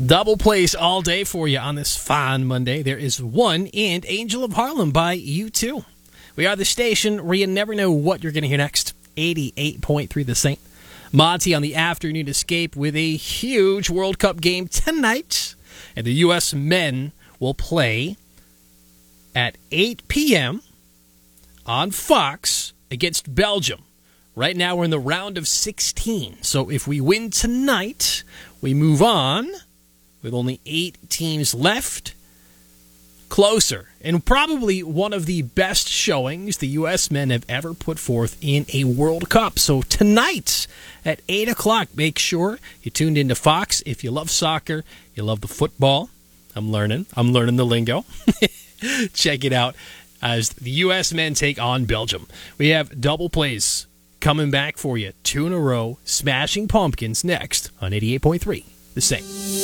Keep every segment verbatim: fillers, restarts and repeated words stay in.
Double plays all day for you on this fine Monday. There is One and Angel of Harlem by U two. We are the station where you never know what you're going to hear next. eighty-eight point three The Saint. Monty on the afternoon escape with a huge World Cup game tonight. And the U S men will play at eight p.m. on Fox against Belgium. Right now we're in the round of sixteen. So if we win tonight, we move on with only eight teams left. Closer. And probably one of the best showings the U S men have ever put forth in a World Cup. So tonight at eight o'clock, make sure you tuned into Fox. If you love soccer, you love the football. I'm learning. I'm learning the lingo. Check it out as the U S men take on Belgium. We have double plays coming back for you. Two in a row. Smashing Pumpkins next on eighty-eight point three The Saint.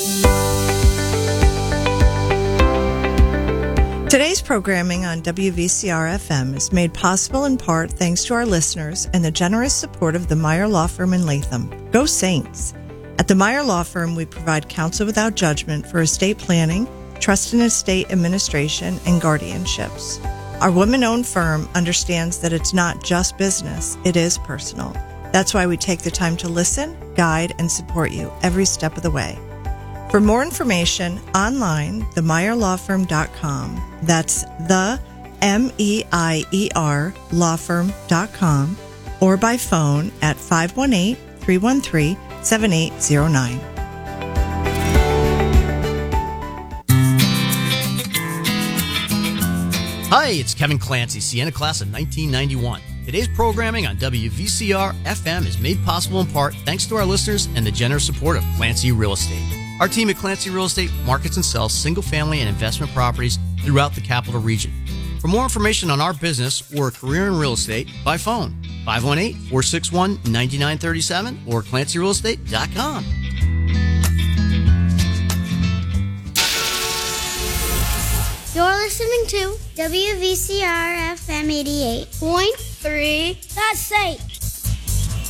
Today's programming on W V C R F M is made possible in part thanks to our listeners and the generous support of the Meyer Law Firm in Latham. Go Saints! At the Meyer Law Firm, we provide counsel without judgment for estate planning, trust and estate administration, and guardianships. Our women-owned firm understands that it's not just business, it is personal. That's why we take the time to listen, guide, and support you every step of the way. For more information, online, the meyer law firm dot com. That's the M E I E R law firm dot com, or by phone at five one eight, three one three, seven eight zero nine. Hi, it's Kevin Clancy, Sienna class of nineteen ninety-one. Today's programming on W V C R F M is made possible in part thanks to our listeners and the generous support of Clancy Real Estate. Our team at Clancy Real Estate markets and sells single-family and investment properties throughout the capital region. For more information on our business or a career in real estate, by phone, five one eight, four six one, nine nine three seven or clancy real estate dot com. You're listening to W V C R F M eighty-eight point three The Saint.